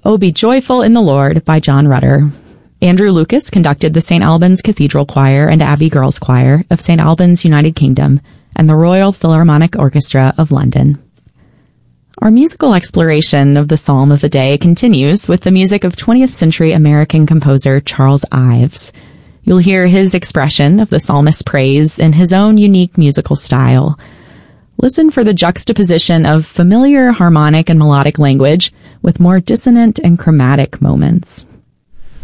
"Oh, Be Joyful in the Lord" by John Rutter. Andrew Lucas conducted the St. Albans Cathedral Choir and Abbey Girls Choir of St. Albans, United Kingdom, and the Royal Philharmonic Orchestra of London. Our musical exploration of the Psalm of the Day continues with the music of 20th century American composer Charles Ives. You'll hear his expression of the psalmist's praise in his own unique musical style. Listen for the juxtaposition of familiar harmonic and melodic language with more dissonant and chromatic moments.